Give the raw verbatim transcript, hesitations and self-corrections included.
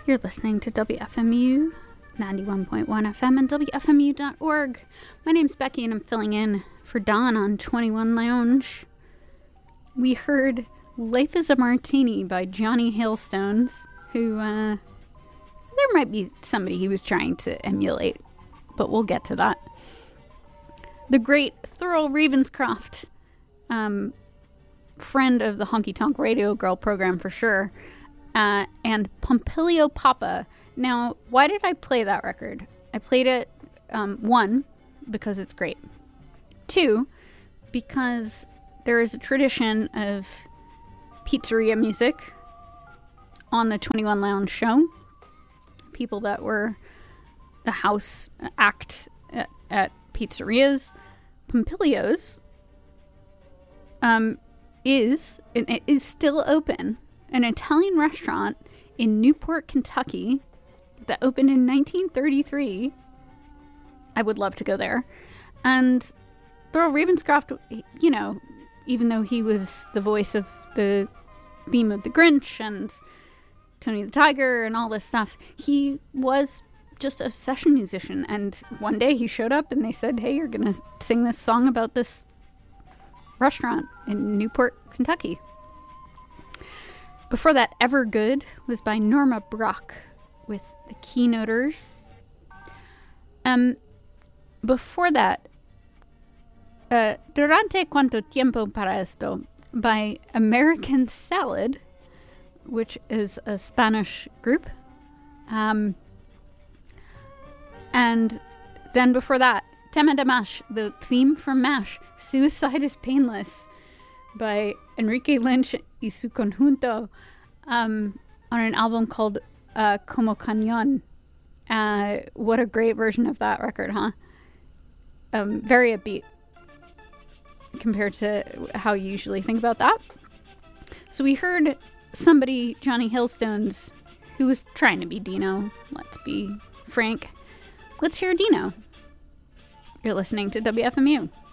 You're listening to W F M U ninety-one point one F M and W F M U dot org. My name's Becky and I'm filling in for Dawn on twenty-one Lounge. We heard Life is a Martini by Johnny Hailstones, who, uh, there might be somebody he was trying to emulate, but we'll get to that. The great Thurl Ravenscroft, um, friend of the Honky Tonk Radio Girl program for sure, uh, and Pompilio Papa. Now, why did I play that record? I played it, um, one, because it's great. Two, because there is a tradition of pizzeria music on the twenty-one Lounge show. People that were the house act at, at pizzerias. Pompilio's um, is, it is still open, an Italian restaurant in Newport, Kentucky, that opened in nineteen thirty-three. I would love to go there. And Thurl Ravenscroft, you know, even though he was the voice of the theme of The Grinch and Tony the Tiger and all this stuff, he was just a session musician. And one day he showed up and they said, hey, you're going to sing this song about this restaurant in Newport, Kentucky. Before that, Ever Good was by Norma Brock with the Keynoters. Um, before that, uh, Durante Cuanto Tiempo para Esto by American Salad, which is a Spanish group. Um, and then before that, Tema de Mash, the theme from MASH, Suicide is Painless, by Enrique Lynch y su conjunto, um, on an album called uh, Como Cañón. Uh, what a great version of that record, huh? Um, very upbeat compared to how you usually think about that. So we heard somebody, Johnny Hailstones, who was trying to be Dino. Let's be frank. Let's hear Dino. You're listening to W F M U.